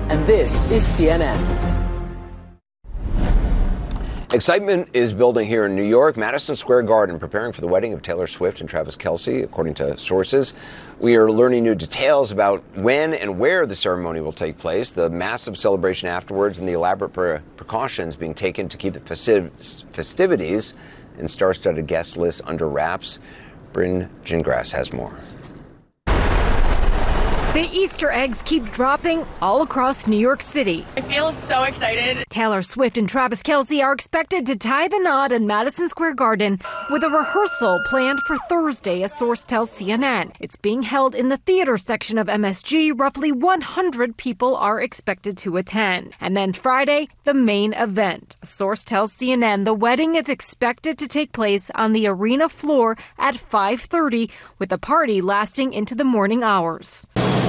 and this is CNN. Excitement is building here in New York. Madison Square Garden preparing for the wedding of Taylor Swift and Travis Kelce, according to sources. We are learning new details about when and where the ceremony will take place, the massive celebration afterwards, and the elaborate precautions being taken to keep the festivities and star-studded guest list under wraps. Bryn Gingras has more. The Easter eggs keep dropping all across New York City. I feel so excited. Taylor Swift and Travis Kelce are expected to tie the knot in Madison Square Garden with a rehearsal planned for Thursday, a source tells CNN. It's being held in the theater section of MSG. Roughly 100 people are expected to attend. And then Friday, the main event. A source tells CNN the wedding is expected to take place on the arena floor at 5:30, with the party lasting into the morning hours.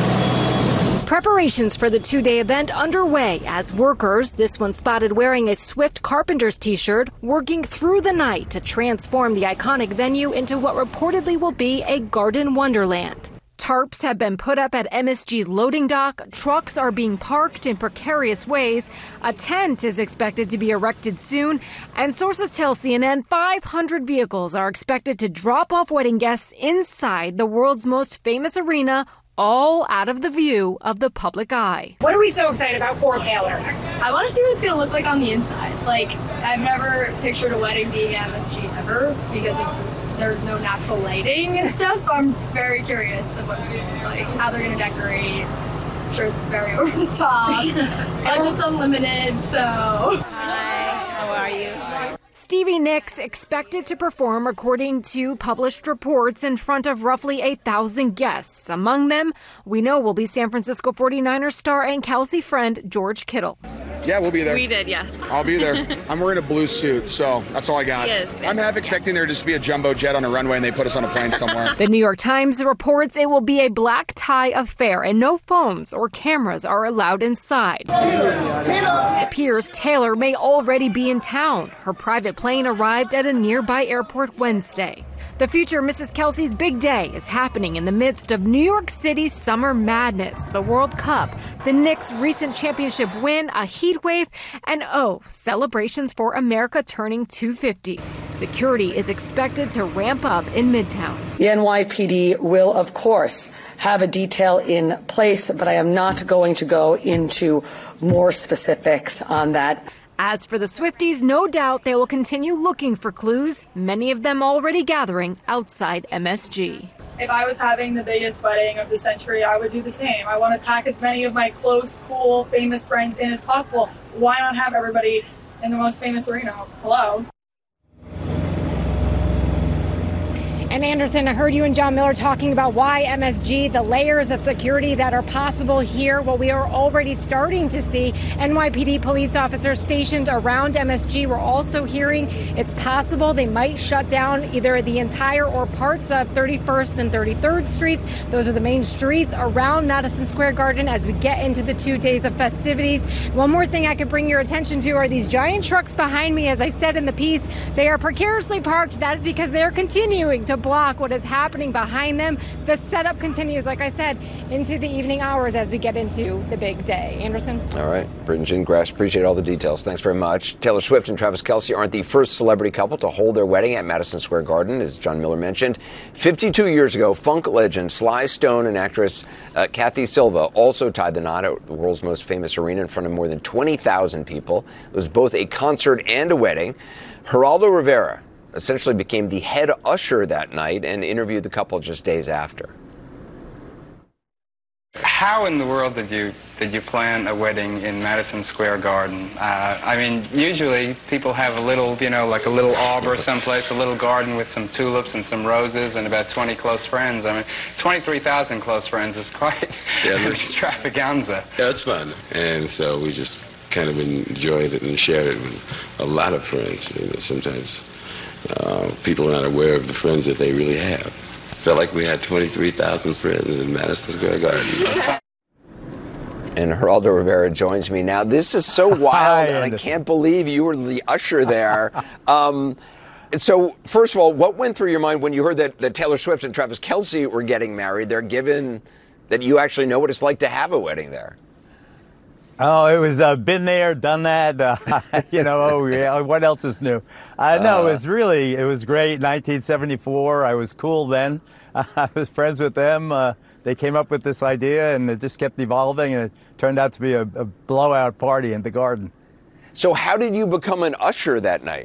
Preparations for the two-day event underway as workers, this one spotted wearing a Swift Carpenters t-shirt, working through the night to transform the iconic venue into what reportedly will be a garden wonderland. Tarps have been put up at MSG's loading dock. Trucks are being parked in precarious ways. A tent is expected to be erected soon. And sources tell CNN 500 vehicles are expected to drop off wedding guests inside the world's most famous arena, all out of the view of the public eye. What are we so excited about for Taylor? I want to see what it's going to look like on the inside. Like, I've never pictured a wedding being at MSG ever because there's no natural lighting and stuff, so I'm very curious of what it's going to look like, how they're going to decorate. I'm sure it's very over the top. Budget's unlimited, so... Hi, how are you? Stevie Nicks expected to perform, according to published reports, in front of roughly 8,000 guests. Among them, we know will be San Francisco 49ers star and Kelce friend George Kittle. Yeah, we'll be there. We did, yes. I'll be there. I'm wearing a blue suit, so that's all I got. Yes. I'm half expecting there just to be a jumbo jet on a runway and they put us on a plane somewhere. The New York Times reports it will be a black tie affair and no phones or cameras are allowed inside. It appears Taylor may already be in town. Her private plane arrived at a nearby airport Wednesday. The future Mrs. Kelce's big day is happening in the midst of New York City's summer madness, the World Cup, the Knicks' recent championship win, a heat wave, and celebrations for America turning 250. Security is expected to ramp up in Midtown. The NYPD will, of course, have a detail in place, but I am not going to go into more specifics on that. As for the Swifties, no doubt they will continue looking for clues, many of them already gathering outside MSG. If I was having the biggest wedding of the century, I would do the same. I want to pack as many of my close, cool, famous friends in as possible. Why not have everybody in the most famous arena? Hello. And Anderson, I heard you and John Miller talking about why MSG, the layers of security that are possible here. Well, we are already starting to see NYPD police officers stationed around MSG. We're also hearing it's possible they might shut down either the entire or parts of 31st and 33rd Streets. Those are the main streets around Madison Square Garden as we get into the 2 days of festivities. One more thing I could bring your attention to are these giant trucks behind me. As I said in the piece, they are precariously parked. That is because they're continuing to block what is happening behind them. The setup continues, like I said, into the evening hours as we get into the big day. Anderson? All right. Bryn Gingras, appreciate all the details. Thanks very much. Taylor Swift and Travis Kelce aren't the first celebrity couple to hold their wedding at Madison Square Garden, as John Miller mentioned. 52 years ago, funk legend Sly Stone and actress Kathy Silva also tied the knot at the world's most famous arena in front of more than 20,000 people. It was both a concert and a wedding. Geraldo Rivera essentially became the head usher that night and interviewed the couple just days after. How in the world did you plan a wedding in Madison Square Garden? I mean, usually people have a little, like a little arbor someplace, a little garden with some tulips and some roses and about 20 close friends. I mean, 23,000 close friends is quite an extravaganza. Yeah, it's fun. And so we just kind of enjoyed it and shared it with a lot of friends. Sometimes people are not aware of the friends that they really have. Felt like we had 23,000 friends in Madison Square Garden. And Geraldo Rivera joins me now. This is so wild, and I can't believe you were the usher there. So, first of all, what went through your mind when you heard that Taylor Swift and Travis Kelce were getting married there, given that you actually know what it's like to have a wedding there? Oh, it was been there, done that. Oh yeah, what else is new? No, it was great. 1974, I was cool then. I was friends with them. They came up with this idea, and it just kept evolving, and it turned out to be a blowout party in the Garden. So how did you become an usher that night?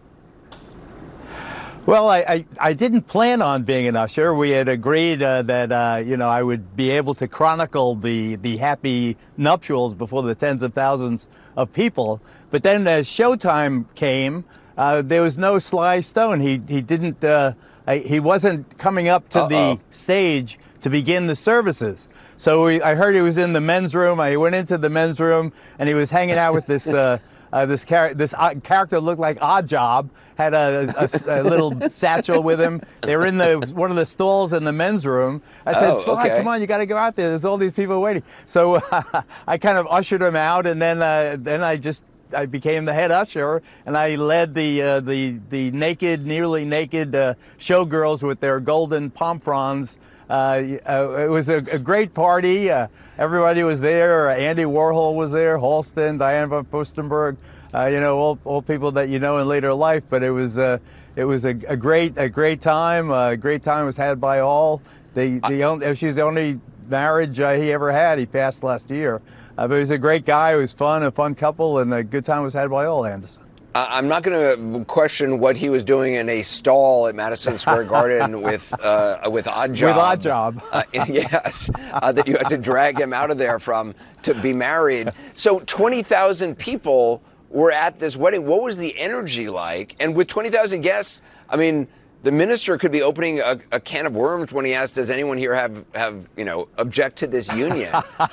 Well, I didn't plan on being an usher. We had agreed that I would be able to chronicle the happy nuptials before the tens of thousands of people. But then as showtime came, there was no Sly Stone. He wasn't coming up to the stage to begin the services. So I heard he was in the men's room. I went into the men's room, and he was hanging out with this. This character looked like Oddjob, had a little satchel with him. They were in one of the stalls in the men's room. I said, Sly, come on, you got to go out there. There's all these people waiting. So I kind of ushered him out, and then I became the head usher, and I led the nearly naked showgirls with their golden pom fronds. It was a great party. Everybody was there. Andy Warhol was there, Halston, Diane von Furstenberg, all people that you know in later life. But it was a great time. A great time was had by all. She's the only marriage he ever had. He passed last year. But he was a great guy. It was fun, a fun couple, and a good time was had by all, Anderson. I'm not going to question what he was doing in a stall at Madison Square Garden with Oddjob. With Oddjob. Yes, that you had to drag him out of there to be married. So 20,000 people were at this wedding. What was the energy like? And with 20,000 guests, I mean, the minister could be opening a can of worms when he asked, "Does anyone here have object to this union?"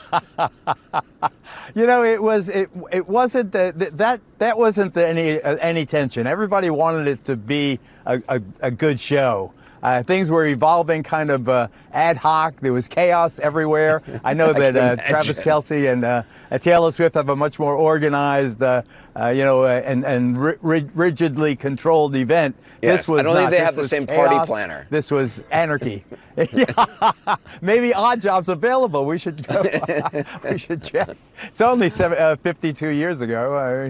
It wasn't that wasn't any tension. Everybody wanted it to be a good show. Things were evolving kind of ad hoc. There was chaos everywhere. I know that Travis Kelce and Taylor Swift have a much more organized, and rigidly controlled event. Yes, This was I don't think not. they This have the was same chaos. party planner. This was anarchy. Maybe Oddjob's available. We should go. We should check. It's only 52 years ago.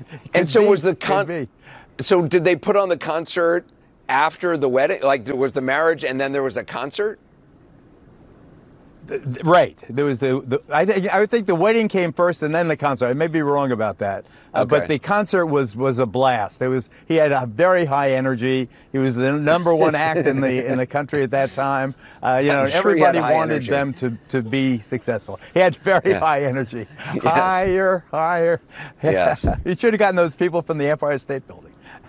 So did they put on the concert after the wedding? Like, there was the marriage and then there was a concert? Right. There was I think the wedding came first and then the concert. I may be wrong about that. But the concert was a blast. He had a very high energy. He was the #1 act in the country at that time. Everybody wanted them to be successful. He had very high energy. Yes. Higher. Yes. He should have gotten those people from the Empire State Building.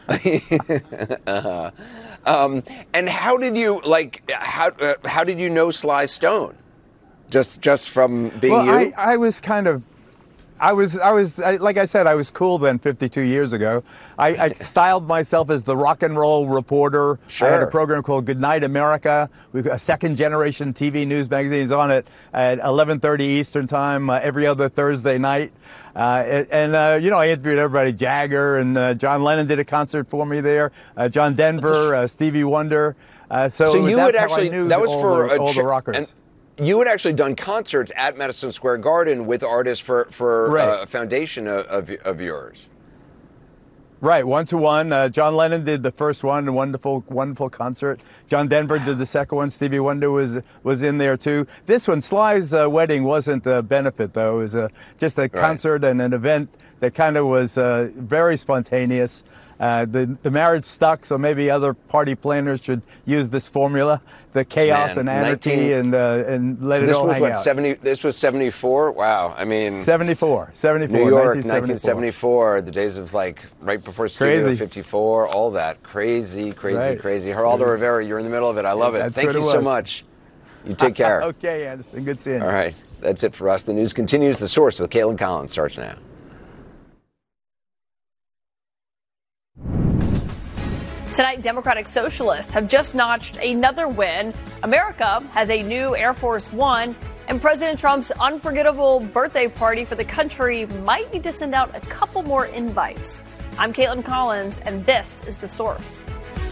And how did you how did you know Sly Stone? Just from being you? I was kind of, like I said, I was cool then 52 years ago. I styled myself as the rock and roll reporter. Sure. I had a program called Good Night America. We've got a second generation TV news magazine. It's on at 11:30 Eastern time every other Thursday night. I interviewed everybody. Jagger and John Lennon did a concert for me there. John Denver, Stevie Wonder. So you that's had actually, how I knew that was all for all the rockers. And you had actually done concerts at Madison Square Garden with artists for a foundation of yours. Right, 1-to-1. John Lennon did the first one, a wonderful concert. John Denver did the second one. Stevie Wonder was in there too. This one, Sly's wedding, wasn't a benefit though. It was just a concert and an event that kind of was very spontaneous. The marriage stuck, so maybe other party planners should use this formula: the chaos and anarchy, and let it all hang out. This was 74. Wow, I mean 74. New York, 1974. The days of right before Studio 54, all that crazy. Geraldo Rivera, you're in the middle of it. I love it. Thank you so much. You take care. Okay, Anderson. Good seeing you. All right, that's it for us. The news continues. The Source with Caitlin Collins starts now. Tonight, Democratic Socialists have just notched another win. America has a new Air Force One, and President Trump's unforgettable birthday party for the country might need to send out a couple more invites. I'm Caitlin Collins, and this is The Source.